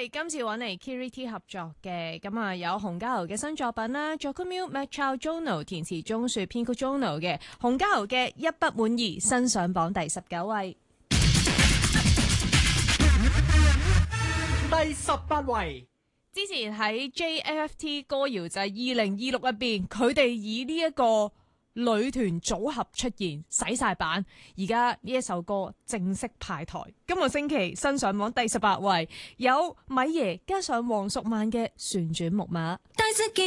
係今次揾嚟 Kiri.T 合作嘅，咁啊有洪嘉豪嘅新作品啦，作曲 Mac Jono 填詞鍾雪編曲 Jono 嘅洪嘉豪嘅一不滿意新上榜第19位， 第18位。 之前喺 JFT 歌謠祭2026入邊，佢哋以呢一個女團組合出現，洗晒版。而家呢一首歌正式派台，今個星期新上榜第18位，有米爺加上黃淑蔓嘅旋轉木馬。